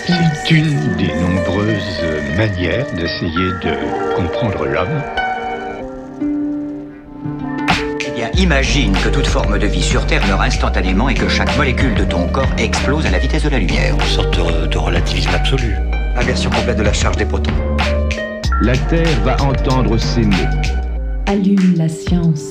C'est une des nombreuses manières d'essayer de comprendre l'homme. Eh bien, imagine que toute forme de vie sur Terre meurt instantanément et que chaque molécule de ton corps explose à la vitesse de la lumière. Une sorte de relativisme absolu. Inversion complète de la charge des protons. La Terre va entendre ces mots. Allume la science.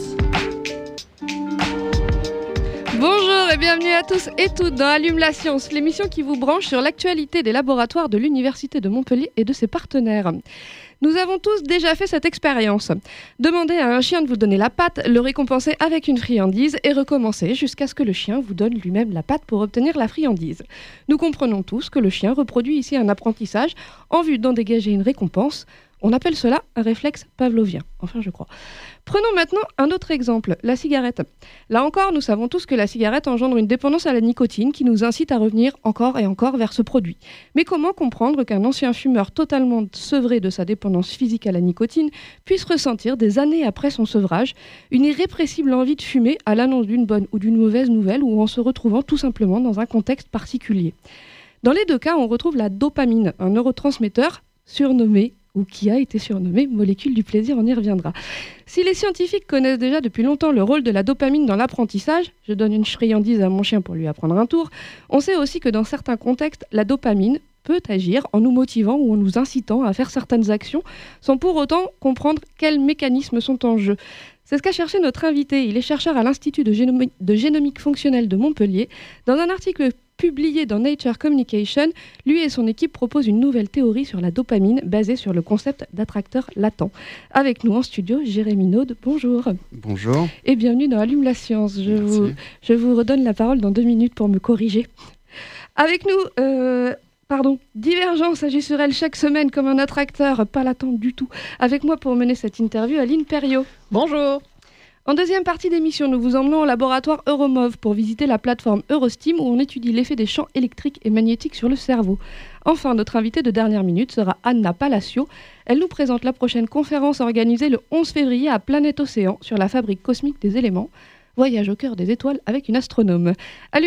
Bonjour et bienvenue à tous et toutes dans Allume la science, l'émission qui vous branche sur l'actualité des laboratoires de l'Université de Montpellier et de ses partenaires. Nous avons tous déjà fait cette expérience. Demander à un chien de vous donner la patte, le récompenser avec une friandise et recommencer jusqu'à ce que le chien vous donne lui-même la patte pour obtenir la friandise. Nous comprenons tous que le chien reproduit ici un apprentissage en vue d'en dégager une récompense. On appelle cela un réflexe pavlovien, enfin je crois. Prenons maintenant un autre exemple, la cigarette. Là encore, nous savons tous que la cigarette engendre une dépendance à la nicotine qui nous incite à revenir encore et encore vers ce produit. Mais comment comprendre qu'un ancien fumeur totalement sevré de sa dépendance physique à la nicotine puisse ressentir des années après son sevrage une irrépressible envie de fumer à l'annonce d'une bonne ou d'une mauvaise nouvelle ou en se retrouvant tout simplement dans un contexte particulier? Dans les deux cas, on retrouve la dopamine, un neurotransmetteur surnommé ou qui a été surnommée molécule du plaisir, on y reviendra. Si les scientifiques connaissent déjà depuis longtemps le rôle de la dopamine dans l'apprentissage, je donne une friandise à mon chien pour lui apprendre un tour, on sait aussi que dans certains contextes, la dopamine peut agir en nous motivant ou en nous incitant à faire certaines actions sans pour autant comprendre quels mécanismes sont en jeu. C'est ce qu'a cherché notre invité. Il est chercheur à l'Institut de génomique fonctionnelle de Montpellier. Dans un article publié dans Nature Communication, lui et son équipe proposent une nouvelle théorie sur la dopamine basée sur le concept d'attracteur latent. Avec nous en studio, Jérémy Naude, bonjour. Bonjour. Et bienvenue dans Allume la science. Je vous redonne la parole dans 2 minutes pour me corriger. Avec nous... Divergence agit sur elle chaque semaine comme un attracteur, pas latent du tout. Avec moi pour mener cette interview, Aline Perriot. Bonjour. En deuxième partie d'émission, nous vous emmenons au laboratoire Euromov pour visiter la plateforme Eurostim où on étudie l'effet des champs électriques et magnétiques sur le cerveau. Enfin, notre invitée de dernière minute sera Anna Palacio. Elle nous présente la prochaine conférence organisée le 11 février à Planète Océan sur la fabrique cosmique des éléments. Voyage au cœur des étoiles avec une astronome.